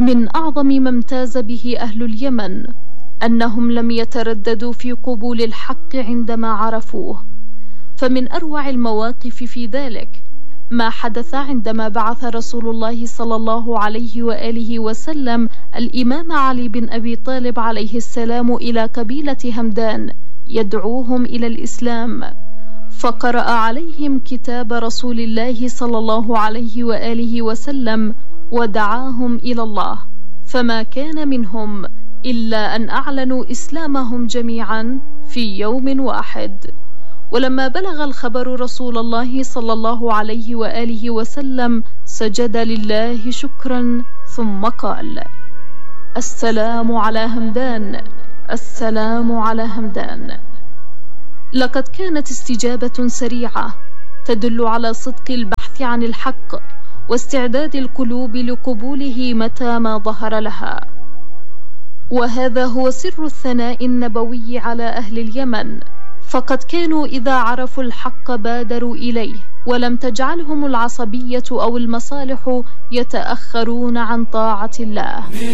من أعظم ما امتاز به أهل اليمن أنهم لم يترددوا في قبول الحق عندما عرفوه، فمن أروع المواقف في ذلك ما حدث عندما بعث رسول الله صلى الله عليه وآله وسلم الإمام علي بن أبي طالب عليه السلام إلى قبيلة همدان يدعوهم إلى الإسلام، فقرأ عليهم كتاب رسول الله صلى الله عليه وآله وسلم ودعاهم إلى الله، فما كان منهم إلا أن أعلنوا إسلامهم جميعا في يوم واحد. ولما بلغ الخبر رسول الله صلى الله عليه وآله وسلم سجد لله شكرا ثم قال: السلام على همدان، السلام على همدان. لقد كانت استجابة سريعة تدل على صدق البحث عن الحق واستعداد القلوب لقبوله متى ما ظهر لها، وهذا هو سر الثناء النبوي على أهل اليمن، فقد كانوا إذا عرفوا الحق بادروا إليه، ولم تجعلهم العصبية أو المصالح يتأخرون عن طاعة الله.